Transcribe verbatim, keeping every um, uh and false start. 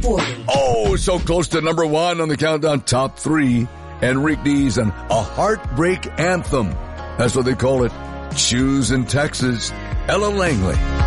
forty. Oh, so close to number one on the countdown top three. Enrique D's and A Heartbreak Anthem. That's what they call it. Shoes in Texas. Ella Langley.